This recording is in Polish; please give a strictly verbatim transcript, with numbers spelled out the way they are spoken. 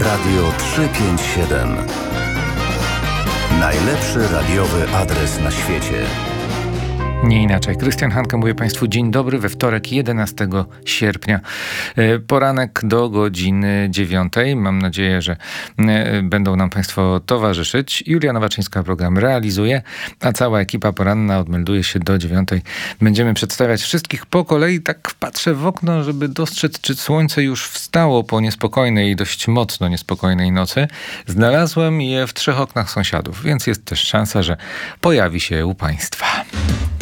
Radio trzysta pięćdziesiąt siedem. Najlepszy radiowy adres na świecie. Nie inaczej. Krystian Hanka, mówię Państwu dzień dobry we wtorek, jedenastego sierpnia. Poranek do godziny dziewiątej. Mam nadzieję, że będą nam Państwo towarzyszyć. Julia Nowaczyńska program realizuje, a cała ekipa poranna odmelduje się do dziewiątej. Będziemy przedstawiać wszystkich po kolei. Tak patrzę w okno, żeby dostrzec, czy słońce już wstało po niespokojnej i dość mocno niespokojnej nocy. Znalazłem je w trzech oknach sąsiadów, więc jest też szansa, że pojawi się u Państwa.